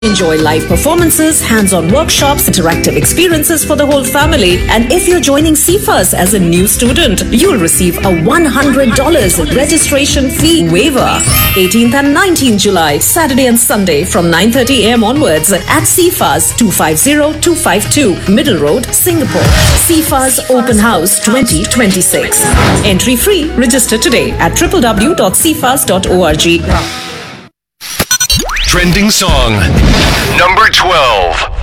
Enjoy live performances, hands-on workshops, interactive experiences for the whole family. And if you're joining CFAS as a new student, you'll receive a $100 registration fee waiver. 18th and 19th July, Saturday and Sunday from 9:30 a.m. onwards at CFAS 250252 Middle Road, Singapore. CFAS Open House 2026. Entry free. Register today at www.cfas.org. Trending song number 12.